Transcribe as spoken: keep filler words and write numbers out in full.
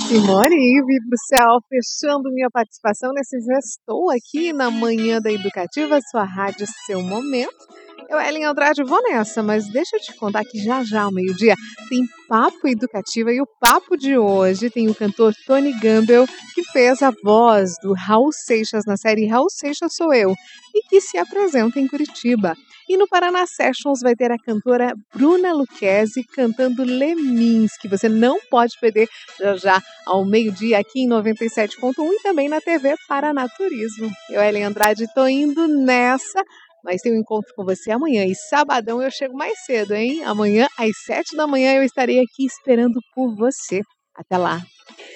Simone Ive do Céu, fechando minha participação nesse Estou aqui na Manhã da Educativa, sua rádio, seu momento. Eu, Ellen Andrade, vou nessa, mas deixa eu te contar que já já, ao meio-dia, tem Papo Educativa e o papo de hoje tem o cantor Tony Gumbel, que fez a voz do Raul Seixas na série Raul Seixas Sou Eu, e que se apresenta em Curitiba. E no Paraná Sessions vai ter a cantora Bruna Lucchesi cantando Lemins, que você não pode perder já já ao meio-dia aqui em noventa e sete ponto um e também na T V Paraná Turismo. Eu, Ellen Andrade, tô indo nessa, mas tenho um encontro com você amanhã e sabadão eu chego mais cedo, hein? Amanhã às sete da manhã eu estarei aqui esperando por você. Até lá!